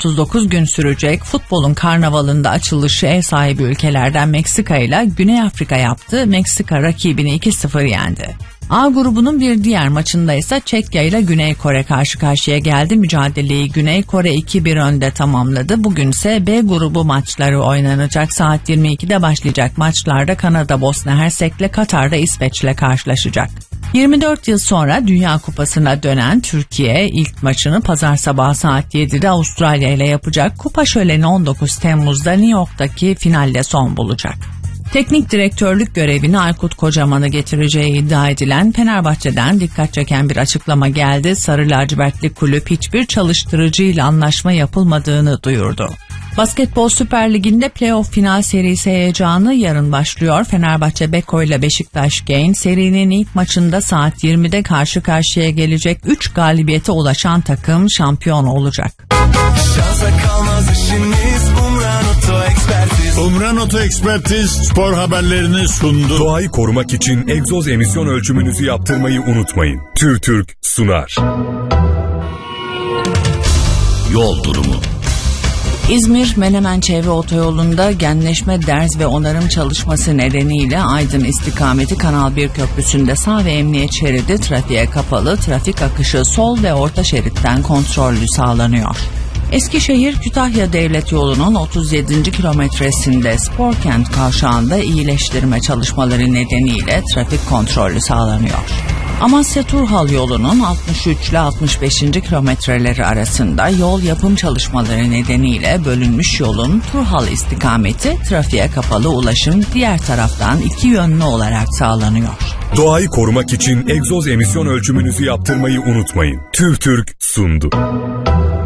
39 gün sürecek futbolun karnavalında açılışı ev sahibi ülkelerden Meksika ile Güney Afrika yaptı. Meksika rakibini 2-0 yendi. A grubunun bir diğer maçında ise Çekya ile Güney Kore karşı karşıya geldi. Mücadeleyi Güney Kore 2-1 önde tamamladı. Bugün ise B grubu maçları oynanacak. Saat 22'de başlayacak maçlarda Kanada Bosna Hersek'le, Katar'da İsveç'le karşılaşacak. 24 yıl sonra Dünya Kupası'na dönen Türkiye ilk maçını pazar sabahı saat 7'de Avustralya ile yapacak. Kupa şöleni 19 Temmuz'da New York'taki finalle son bulacak. Teknik direktörlük görevini Aykut Kocaman'ı getireceği iddia edilen Fenerbahçe'den dikkat çeken bir açıklama geldi. Sarı lacivertli kulüp hiçbir çalıştırıcıyla anlaşma yapılmadığını duyurdu. Basketbol Süper Ligi'nde playoff final serisi heyecanı yarın başlıyor. Fenerbahçe Beko ile Beşiktaş Genç serinin ilk maçında saat 20'de karşı karşıya gelecek. 3 galibiyete ulaşan takım şampiyon olacak. Şansa kalmaz işiniz, Umran Oto Ekspertiz. Umran Oto Ekspertiz spor haberlerini sundu. Doğayı korumak için egzoz emisyon ölçümünüzü yaptırmayı unutmayın. TÜRTÜRK sunar. Yol durumu. İzmir Menemen Çevre Otoyolu'nda genleşme, derz ve onarım çalışması nedeniyle Aydın istikameti Kanal 1 Köprüsü'nde sağ ve emniyet şeridi trafiğe kapalı, trafik akışı sol ve orta şeritten kontrollü sağlanıyor. Eskişehir Kütahya Devlet Yolu'nun 37. kilometresinde Sporkent kavşağında iyileştirme çalışmaları nedeniyle trafik kontrollü sağlanıyor. Amasya Turhal yolunun 63 ile 65. kilometreleri arasında yol yapım çalışmaları nedeniyle bölünmüş yolun Turhal istikameti trafiğe kapalı, ulaşım diğer taraftan iki yönlü olarak sağlanıyor. Doğayı korumak için egzoz emisyon ölçümünüzü yaptırmayı unutmayın. TÜRTÜRK sundu.